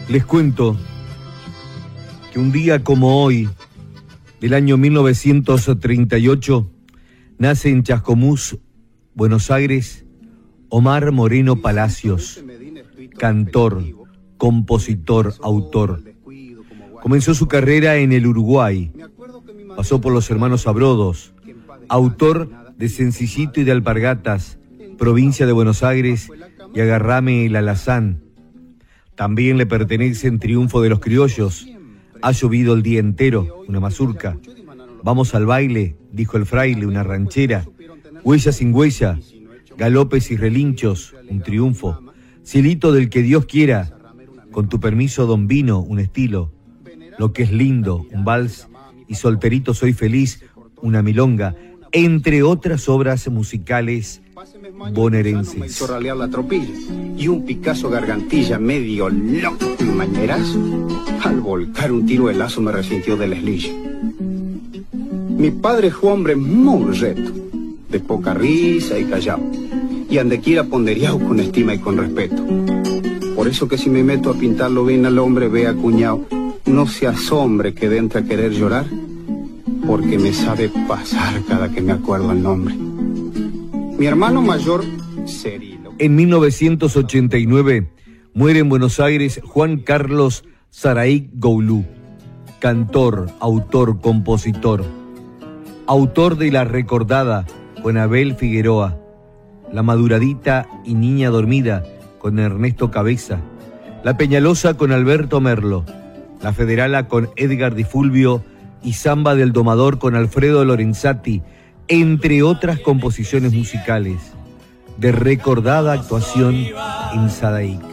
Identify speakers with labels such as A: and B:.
A: Les cuento que un día como hoy, del año 1938, nace en Chascomús, Buenos Aires, Omar Moreno Palacios, cantor, compositor, autor. Comenzó su carrera en el Uruguay, pasó por los hermanos Abrodos, autor de Sencillito y de Alpargatas, provincia de Buenos Aires, y Agarrame el Alazán. También le pertenecen Triunfo de los Criollos, Ha llovido el día entero, una mazurca. Vamos al baile, dijo el fraile, una ranchera. Huella sin huella, galopes y relinchos, un triunfo. Cielito del que Dios quiera, con tu permiso don Vino, un estilo. Lo que es lindo, un vals, y Solterito soy feliz, una milonga, entre otras obras musicales bonaerenses.
B: La tropilla y un Picasso gargantilla medio loco y mañerazo. Al volcar un tiro de lazo me resintió del eslilla. Mi padre fue hombre muy reto, de poca risa y callado, y andequiera ponderado con estima y con respeto. Por eso que si me meto a pintarlo bien al hombre, vea cuñado, no se asombre que entre a querer llorar, porque me sabe pasar cada que me acuerdo el nombre. Mi hermano mayor, Cerilo.
A: En 1989 muere en Buenos Aires Juan Carlos Saraí Goulú, cantor, autor, compositor. Autor de La Recordada con Abel Figueroa, La Maduradita y Niña Dormida con Ernesto Cabeza, La Peñalosa con Alberto Merlo, La Federala con Edgar Di Fulvio y Samba del Domador con Alfredo Lorenzati, entre otras composiciones musicales, de recordada actuación en Sadaic.